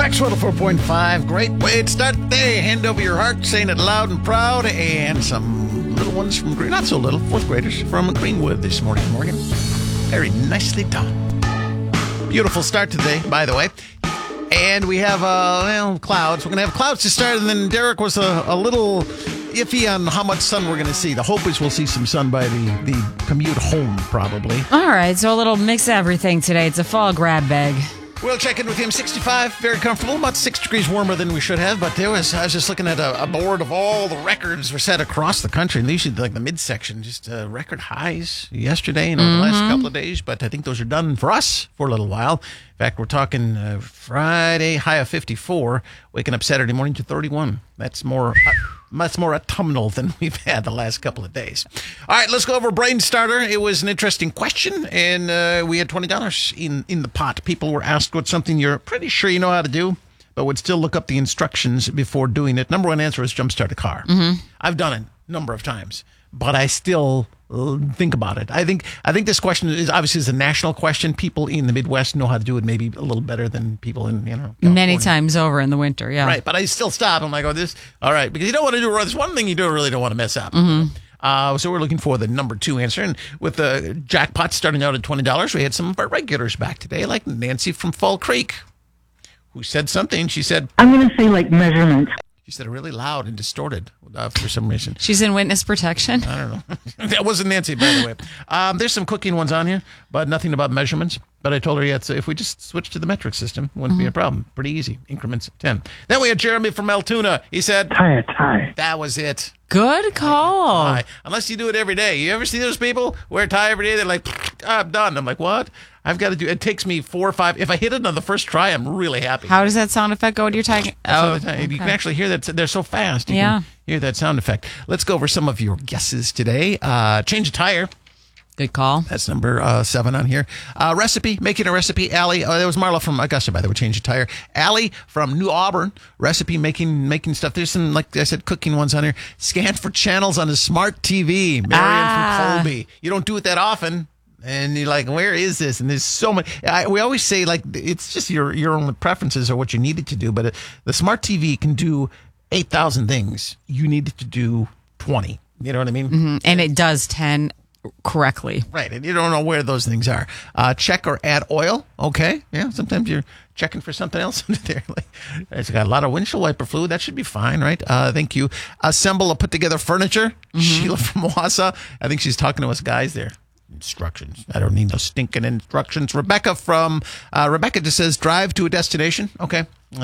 Wax 104.5. Great way to start the day. Hand over your heart, saying it loud and proud. And some little ones from not so little, fourth graders from Greenwood this morning, Morgan. Very nicely done. Beautiful start to the day, by the way. And we have clouds. We're going to have clouds to start, and then Derek was a little iffy on how much sun we're going to see. The hope is we'll see some sun by the commute home, probably. All right, so a little mix of everything today. It's a fall grab bag. We'll check in with him. 65, very comfortable, about 6 degrees warmer than we should have. But I was just looking at a board of all the records were set across the country. And usually, like the midsection, just record highs yesterday and over the last couple of days. But I think those are done for us for a little while. In fact, we're talking Friday, high of 54, waking up Saturday morning to 31. That's more autumnal than we've had the last couple of days. All right, let's go over Brain Starter. It was an interesting question, and we had $20 in the pot. People were asked what's something you're pretty sure you know how to do, but would still look up the instructions before doing it. Number one answer is jumpstart a car. Mm-hmm. I've done it a number of times, but I still think about it. I think this question is obviously a national question. People in the Midwest know how to do it maybe a little better than people in California. Many times over in the winter, yeah. Right, but I still stop. I'm like, all right, because you don't want to do this one thing you really don't want to mess up. Mm-hmm. So we're looking for the number two answer. And with the jackpot starting out at $20, we had some of our regulars back today, like Nancy from Fall Creek, who said something. She said, I'm going to say like measurement. She said it really loud and distorted for some reason. She's in witness protection. I don't know. That wasn't Nancy, by the way. There's some cooking ones on here, but nothing about measurements. But I told her, so if we just switch to the metric system, it wouldn't be a problem. Pretty easy. Increments of 10. Then we had Jeremy from Altoona. He said, tie a tie. That was it. Good call. Tie. Unless you do it every day. You ever see those people wear a tie every day? They're like, I'm done. I'm like, what? I've got to do it. Takes me 4 or 5. If I hit it on the first try, I'm really happy. How does that sound effect go when you're tying? Okay. You can actually hear that. They're so fast. You can hear that sound effect. Let's go over some of your guesses today. Change a tire. Good call. That's number 7 on here. Recipe, making a recipe. Allie, that was Marla from Augusta, by the way, change a tire. Allie from New Auburn, recipe, making stuff. There's some, like I said, cooking ones on here. Scan for channels on a smart TV. Marion from Colby. You don't do it that often. And you're like, where is this? And there's so many. We always say, like, it's just your own preferences or what you need it to do. But the smart TV can do 8,000 things. You need it to do 20. You know what I mean? Mm-hmm. And it does 10 correctly. Right. And you don't know where those things are. Check or add oil. Okay. Yeah. Sometimes you're checking for something else under there. Like, it's got a lot of windshield wiper fluid. That should be fine, right? Thank you. Assemble or put together furniture. Mm-hmm. Sheila from Wausau. I think she's talking to us guys there. Instructions. I don't need no stinking instructions. Rebecca just says drive to a destination. Okay.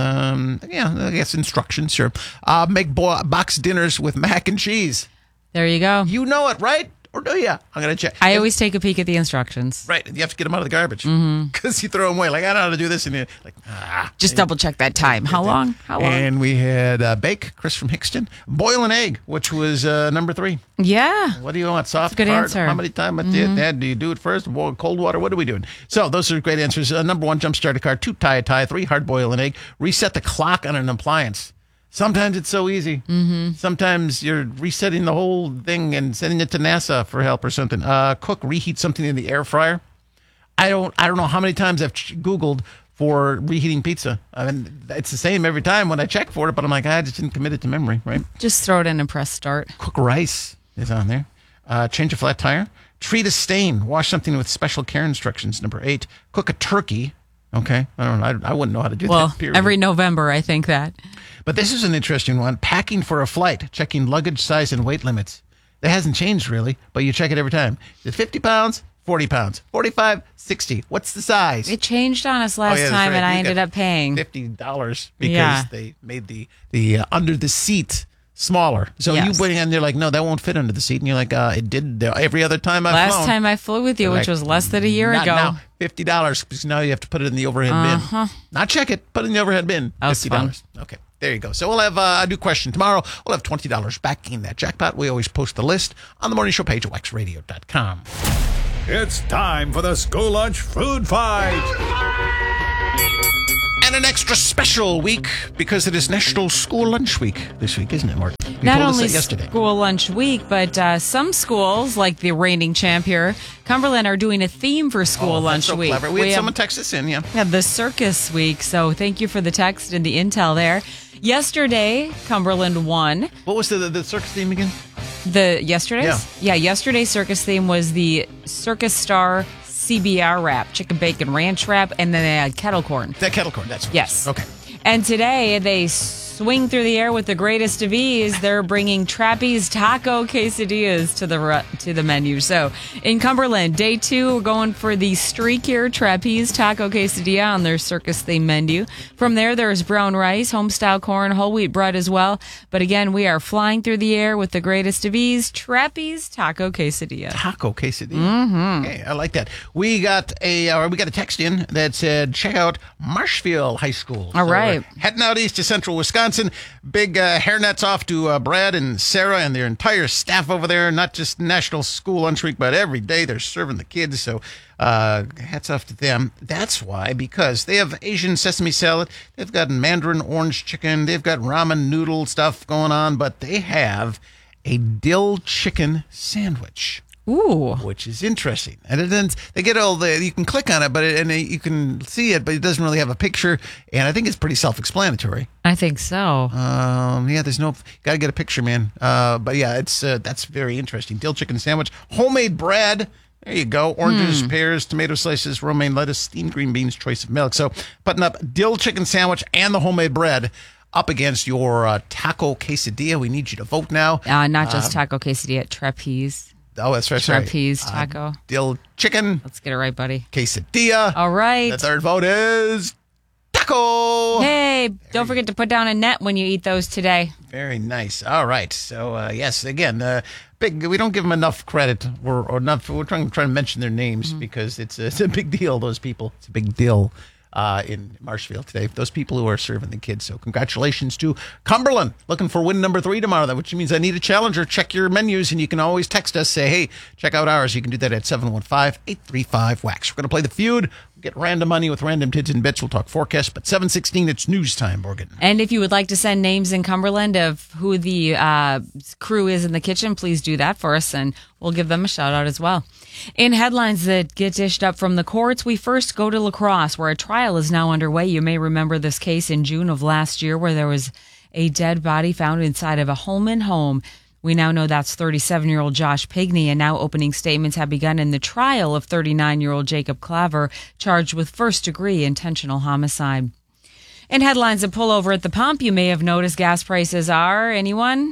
I guess instructions. Sure. Make box dinners with mac and cheese. There you go. You know it, right? Or do you? I'm going to check. I always take a peek at the instructions. Right. You have to get them out of the garbage. Because you throw them away. Like, I don't know how to do this. And you're like, Just double check that time. How long? And we had Bake, Chris from Hickston. Boil an egg, which was number 3. Yeah. What do you want? Soft, good hard? answer. How many times do you do it first? Boil cold water? What are we doing? So those are great answers. Number 1, jumpstart a car. 2, tie a tie. 3, hard boil an egg. Reset the clock on an appliance. Sometimes it's so easy. Mm-hmm. Sometimes you're resetting the whole thing and sending it to NASA for help or something. Cook, reheat something in the air fryer. I don't know how many times I've Googled for reheating pizza. I mean, it's the same every time when I check for it, but I'm like, I just didn't commit it to memory, right? Just throw it in and press start. Cook rice is on there. Change a flat tire. Treat a stain. Wash something with special care instructions. Number 8. Cook a turkey. Okay. I don't know. I wouldn't know how to do that. Period. Every November, I think that. But this is an interesting one. Packing for a flight. Checking luggage size and weight limits. That hasn't changed really, but you check it every time. Is it 50 pounds? 40 pounds. 45? 60. What's the size? It changed on us last time, and I ended up paying $50 because they made the under the seat smaller. So you put it in there like, no, that won't fit under the seat. And you're like, it did every other time I've flown. Last time I flew with you, which was less than a year ago. Now, $50 because now you have to put it in the overhead bin. Not check it, put it in the overhead bin. $50. Fun. Okay, there you go. So we'll have a new question tomorrow. We'll have $20 back in that jackpot. We always post the list on the morning show page at waxradio.com. It's time for the school lunch food fight. And an extra special week because it is National School Lunch Week this week, isn't it, Mark? You Not told us only that yesterday. school lunch week, but some schools, like the reigning champ here, Cumberland, are doing a theme for school lunch That's so week. clever. We had someone text us in, yeah. have the circus week, so thank you for the text and the intel there. Yesterday, Cumberland won. What was the circus theme again? The yesterday's? Yeah. Yesterday's circus theme was the Circus Star CBR wrap, chicken bacon ranch wrap, and then they had kettle corn. That kettle corn, that's what Yes. it was. Okay. And today they swing through the air with the greatest of ease. They're bringing Trapeze taco quesadillas to the menu. So in Cumberland, day 2, we're going for the streakier Trapeze taco quesadilla on their circus theme menu. From there's brown rice, homestyle corn, whole wheat bread as well. But again, we are flying through the air with the greatest of ease, Trapeze taco quesadilla. Taco quesadilla. Mm-hmm. Okay, I like that. We got a text in that said, check out Marshfield High School. All right. We're heading out east to central Wisconsin. Big hairnets off to Brad and Sarah and their entire staff over there. Not just National School Lunch Week, but every day they're serving the kids. So hats off to them. That's why, because they have Asian sesame salad. They've got Mandarin orange chicken. They've got ramen noodle stuff going on. But they have a dill chicken sandwich. Ooh. Which is interesting. And then they get you can click on it, you can see it, but it doesn't really have a picture. And I think it's pretty self-explanatory. I think so. There's got to get a picture, man. But yeah, that's very interesting. Dill chicken sandwich, homemade bread. There you go. Oranges, pears, tomato slices, romaine lettuce, steamed green beans, choice of milk. So putting up dill chicken sandwich and the homemade bread up against your taco quesadilla. We need you to vote now. Not just taco quesadilla, trapeze. Oh, that's right. Sorry. Trapeze taco. Dill chicken. Let's get it right, buddy. Quesadilla. All right. The third vote is taco. Hey, don't forget to put down a net when you eat those today. Very nice. All right. So, yes, again, we don't give them enough credit or enough. We're trying to mention their names because it's a big deal, those people. It's a big deal. In Marshfield today, those people who are serving the kids. So congratulations to Cumberland. Looking for win number 3 tomorrow, which means I need a challenger. Check your menus, and you can always text us, say, hey, check out ours. You can do that at 715-835-WAX. We're going to play the feud. We'll get random money with random tidbits and bits. We'll talk forecast, but 7:16, it's news time, Morgan. And if you would like to send names in Cumberland of who the crew is in the kitchen, please do that for us, and we'll give them a shout out as well. In headlines that get dished up from the courts, we first go to La Crosse, where a trial is now underway. You may remember this case in June of last year where there was a dead body found inside of a Holman home. We now know that's 37-year-old Josh Pigney, and now opening statements have begun in the trial of 39-year-old Jacob Claver, charged with first-degree intentional homicide. In headlines that pull over at the pump, you may have noticed gas prices are, anyone?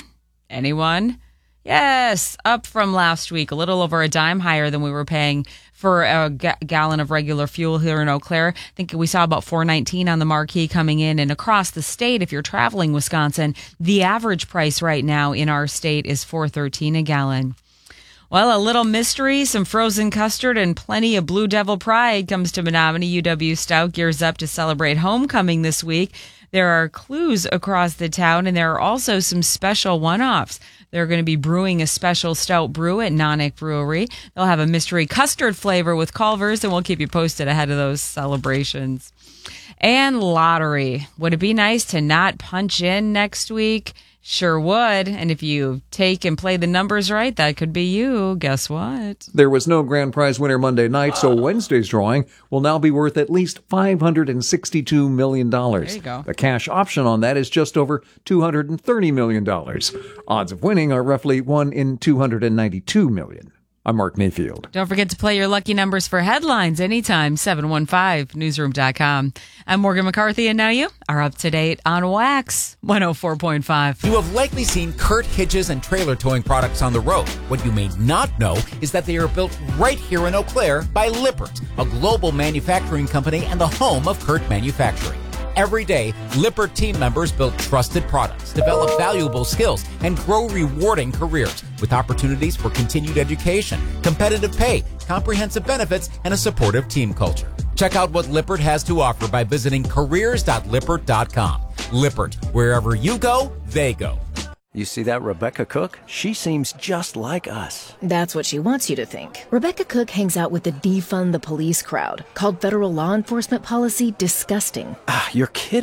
Yes, up from last week, a little over a dime higher than we were paying for a gallon of regular fuel here in Eau Claire. I think we saw about $4.19 on the marquee coming in. And across the state, if you're traveling Wisconsin, the average price right now in our state is $4.13 a gallon. Well, a little mystery, some frozen custard, and plenty of Blue Devil pride comes to Menominee. UW Stout gears up to celebrate homecoming this week. There are clues across the town, and there are also some special one-offs. They're going to be brewing a special stout brew at Nonic Brewery. They'll have a mystery custard flavor with Culver's, and we'll keep you posted ahead of those celebrations. And lottery. Would it be nice to not punch in next week? Sure would. And if you take and play the numbers right, that could be you. Guess what? There was no grand prize winner Monday night, so Wednesday's drawing will now be worth at least $562 million. There you go. The cash option on that is just over $230 million. Odds of winning are roughly 1 in 292 million. I'm Mark Mayfield. Don't forget to play your lucky numbers for headlines anytime, 715newsroom.com. I'm Morgan McCarthy, and now you are up to date on Wax 104.5. You have likely seen Kurt Hitches and trailer towing products on the road. What you may not know is that they are built right here in Eau Claire by Lippert, a global manufacturing company and the home of Kurt Manufacturing. Every day, Lippert team members build trusted products, develop valuable skills, and grow rewarding careers with opportunities for continued education, competitive pay, comprehensive benefits, and a supportive team culture. Check out what Lippert has to offer by visiting careers.lippert.com. Lippert, wherever you go, they go. You see that Rebecca Cook? She seems just like us. That's what she wants you to think. Rebecca Cook hangs out with the defund the police crowd, called federal law enforcement policy disgusting. Ah, you're kidding.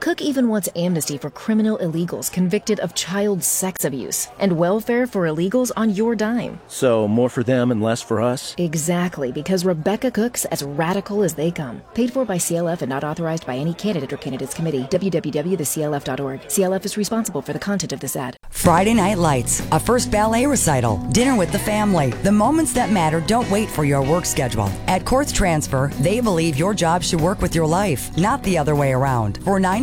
Cook even wants amnesty for criminal illegals convicted of child sex abuse and welfare for illegals on your dime. So more for them and less for us? Exactly, because Rebecca Cook's as radical as they come. Paid for by CLF and not authorized by any candidate or candidates committee. www.theclf.org. CLF is responsible for the content of this ad. Friday Night Lights, a first ballet recital, dinner with the family. The moments that matter don't wait for your work schedule. At Courts Transfer, they believe your job should work with your life, not the other way around. For